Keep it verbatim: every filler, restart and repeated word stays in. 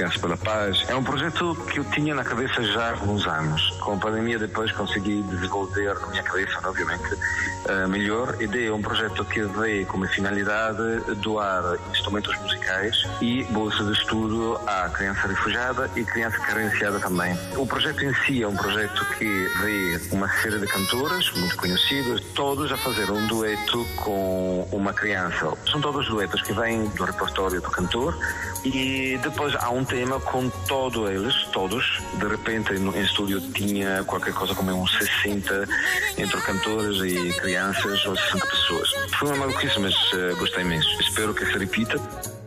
Crianças pela Paz. É um projeto que eu tinha na cabeça já há alguns anos. Com a pandemia depois consegui desenvolver na minha cabeça, obviamente, uh, melhor. A ideia é um projeto que vê como finalidade doar instrumentos musicais e bolsa de estudo à criança refugiada e criança carenciada também. O projeto em si é um projeto que vê uma série de cantores muito conhecidos, todos a fazer um dueto com uma criança. São todos duetos que vêm do repertório do cantor e depois há um tema com todos eles, todos. De repente no, em estúdio tinha qualquer coisa como uns sessenta entre cantores e crianças ou sessenta pessoas. Foi uma maluquice, mas uh, gostei imenso. Espero que se repita.